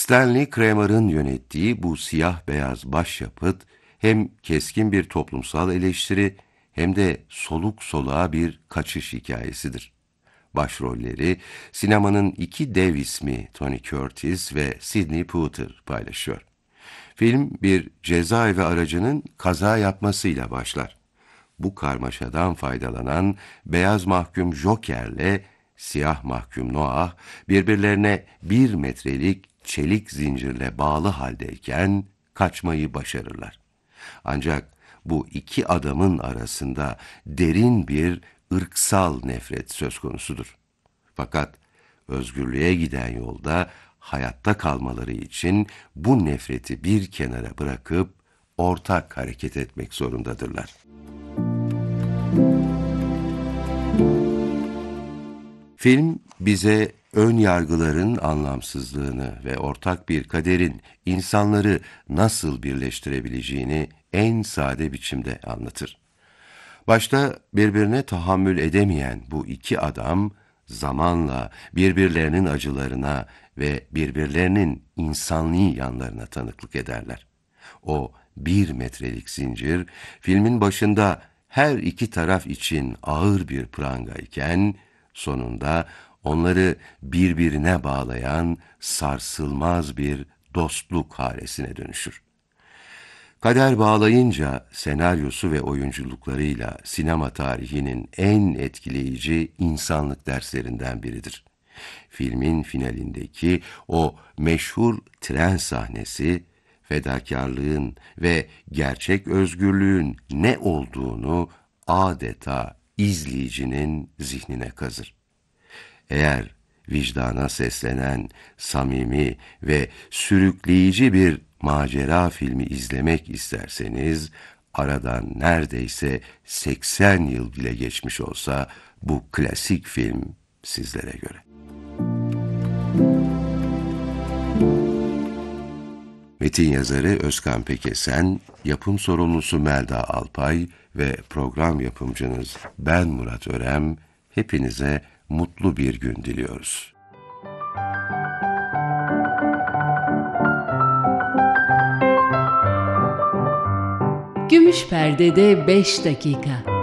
Stanley Kramer'ın yönettiği bu siyah beyaz başyapıt hem keskin bir toplumsal eleştiri hem de soluk soluğa bir kaçış hikayesidir. Başrolleri sinemanın iki dev ismi Tony Curtis ve Sidney Poitier paylaşıyor. Film bir cezaevi aracının kaza yapmasıyla başlar. Bu karmaşadan faydalanan beyaz mahkum Joker'le siyah mahkum Noah birbirlerine 1 metrelik çelik zincirle bağlı haldeyken kaçmayı başarırlar. Ancak bu iki adamın arasında derin bir ırksal nefret söz konusudur. Fakat özgürlüğe giden yolda hayatta kalmaları için bu nefreti bir kenara bırakıp ortak hareket etmek zorundadırlar. Film bize ön yargıların anlamsızlığını ve ortak bir kaderin insanları nasıl birleştirebileceğini en sade biçimde anlatır. Başta birbirine tahammül edemeyen bu iki adam zamanla birbirlerinin acılarına ve birbirlerinin insani yanlarına tanıklık ederler. O 1 metrelik zincir filmin başında her iki taraf için ağır bir pranga iken sonunda onları birbirine bağlayan sarsılmaz bir dostluk halesine dönüşür. Kader bağlayınca senaryosu ve oyunculuklarıyla sinema tarihinin en etkileyici insanlık derslerinden biridir. Filmin finalindeki o meşhur tren sahnesi, fedakarlığın ve gerçek özgürlüğün ne olduğunu adeta izleyicinin zihnine kazır. Eğer vicdana seslenen, samimi ve sürükleyici bir macera filmi izlemek isterseniz, aradan neredeyse 80 yıl bile geçmiş olsa bu klasik film sizlere göre. Metin yazarı Özkan Pekesen, yapım sorumlusu Melda Alpay ve program yapımcınız ben Murat Örem, hepinize mutlu bir gün diliyoruz. Gümüş Perde'de 5 dakika.